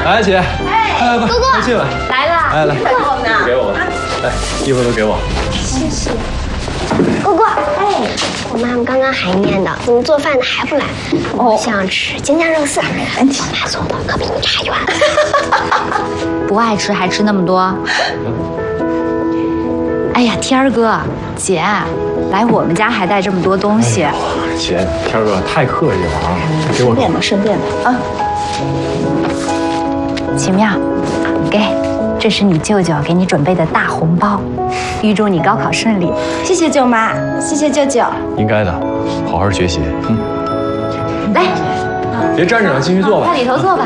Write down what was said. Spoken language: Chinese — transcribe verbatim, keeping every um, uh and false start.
来，姐，哎， 哥哥， 快进来， 来了， 来来， 给我们给我吧，来，衣服都给我。 谢谢。哥哥，哎，我妈妈刚刚还念叨，怎么做饭的还不来？我想吃京酱肉丝，问题妈做的可比你差远了。 不爱吃还吃那么多？哎呀，天儿哥，姐，来我们家还带这么多东西。 哎、姐，天儿哥太客气了啊，给我。 顺便的，顺便的啊。 奇妙，给，这是你舅舅给你准备的大红包，预祝你高考顺利。 谢谢舅妈，谢谢舅舅。 应该的，好好学习。嗯， 来， 别站着了，进去坐吧。 在里头坐吧。